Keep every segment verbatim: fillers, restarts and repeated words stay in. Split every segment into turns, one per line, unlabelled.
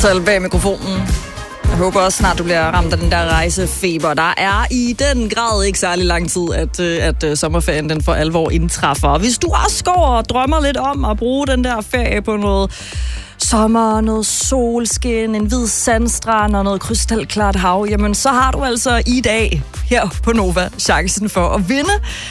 Tal bag mikrofonen. Jeg håber også snart, du bliver ramt af den der rejsefeber. Der er i den grad ikke særlig lang tid, at, at sommerferien den for alvor indtræffer. Og hvis du også går og drømmer lidt om at bruge den der ferie på noget sommer, noget solskin, en hvid sandstrand og noget krystalklart hav, jamen så har du altså i dag her på Nova chancen for at vinde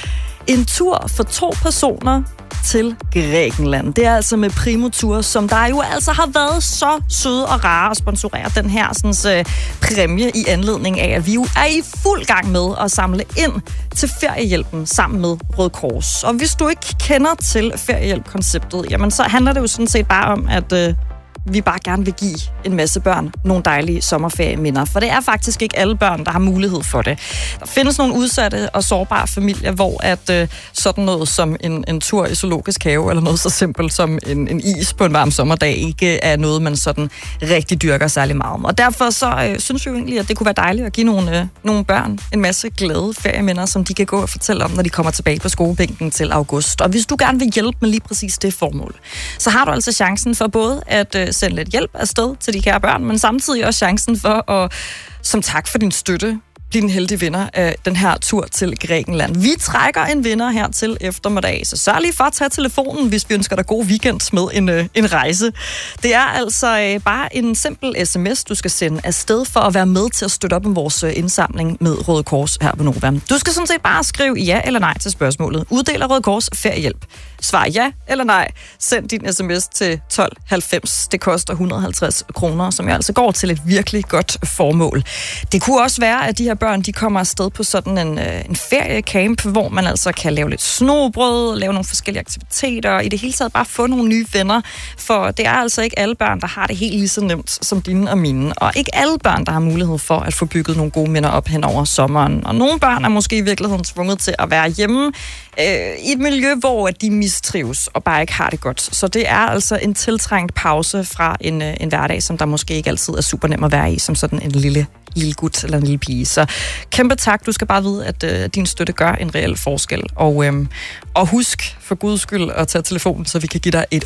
en tur for to personer til Grækenland. Det er altså med Primo Tour, som der jo altså har været så søde og rare at sponsorere den her sådan, uh, præmie i anledning af, at vi jo er i fuld gang med at samle ind til feriehjælpen sammen med Røde Kors. Og hvis du ikke kender til feriehjælp-konceptet, jamen så handler det jo sådan set bare om, at uh, vi bare gerne vil give en masse børn nogle dejlige sommerferieminder. For det er faktisk ikke alle børn, der har mulighed for det. Der findes nogle udsatte og sårbare familier, hvor at øh, sådan noget som en, en tur i zoologisk have, eller noget så simpelt som en, en is på en varm sommerdag, ikke er noget, man sådan rigtig dyrker særlig meget om. Og derfor så øh, synes vi jo egentlig, at det kunne være dejligt at give nogle, øh, nogle børn en masse glade ferieminder, som de kan gå og fortælle om, når de kommer tilbage på skolebænken til august. Og hvis du gerne vil hjælpe med lige præcis det formål, så har du altså chancen for både at øh, sende lidt hjælp afsted til de kære børn, men samtidig også chancen for at, som tak for din støtte, blive en heldig vinder af den her tur til Grækenland. Vi trækker en vinder her til eftermiddag, så sørg lige for at tage telefonen, hvis vi ønsker dig god weekend med en, øh, en rejse. Det er altså øh, bare en simpel sms, du skal sende afsted for at være med til at støtte op om vores øh, indsamling med Røde Kors her på Nova. Du skal sådan set bare skrive ja eller nej til spørgsmålet. Uddeler Røde Kors feriehjælp? Svar ja eller nej. Send din sms til tolv halvfems. Det koster et hundrede og halvtreds kroner, som jeg altså går til et virkelig godt formål. Det kunne også være, at de her børn de kommer afsted på sådan en, en feriecamp, hvor man altså kan lave lidt snobrød, lave nogle forskellige aktiviteter, og i det hele taget bare få nogle nye venner. For det er altså ikke alle børn, der har det helt lige så nemt som dine og mine. Og ikke alle børn, der har mulighed for at få bygget nogle gode minder op hen over sommeren. Og nogle børn er måske i virkeligheden tvunget til at være hjemme øh, i et miljø, hvor de mistrives og bare ikke har det godt. Så det er altså en tiltrængt pause fra en, en hverdag, som der måske ikke altid er super nem at være i, som sådan en lille lille gut eller en lille pige. Så kæmpe tak. Du skal bare vide, at øh, din støtte gør en reel forskel. Og, øh, og husk for guds skyld at tage telefonen, så vi kan give dig et